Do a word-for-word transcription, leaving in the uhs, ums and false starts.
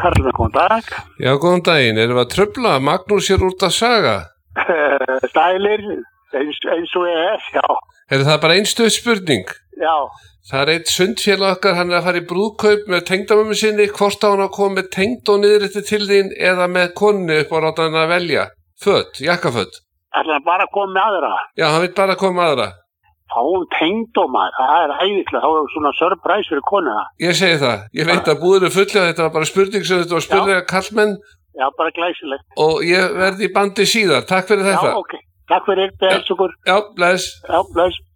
Karlmann, góðan dag. Já, góðan daginn. Erum við að trufla? Magnús er út að saga. Stælir, eins, eins og ég er, já. Er það bara einstöð spurning? Já. Það er eitt sundfélag okkar, hann er að fara í brúðkaup með tengdamömmu sinni, hvort á hann að koma með tengd og niðrætti til þín eða með konu upp á ráta hann að velja. Föt, jakkaföt. Það er bara að koma með aðra. Já, hann vil bara koma með aðra. Þá hún tengd og maður, það er æðislega, þá er svona surprise fyrir konuna. Ég segi það, ég veit að búðir er fullið, þetta var bara spurning sem þetta var spurning að kallmenn. Já, bara glæsilegt. Og ég verði í bandi síðar, takk fyrir þetta. Já, ok, takk fyrir, bless okkur. Já, bless. Já, bless.